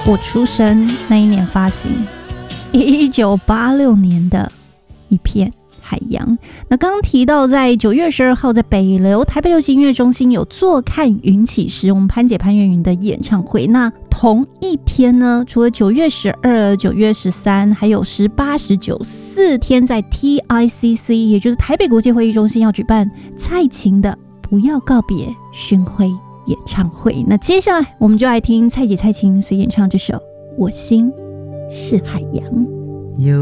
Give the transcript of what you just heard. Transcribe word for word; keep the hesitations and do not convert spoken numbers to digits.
我出生那一年发行，一九八六年的一片海洋。那刚刚提到在九月十二号在北流台北流行音乐中心有坐看云起时，我们潘姐潘越云的演唱会。那同一天呢，除了九月十二、九月十三，还有十八、十九四天在 T I C C， 也就是台北国际会议中心要举办蔡琴的不要告别巡回演唱会。那接下来我们就来听蔡姐蔡琴所演唱这首《我心是海洋》。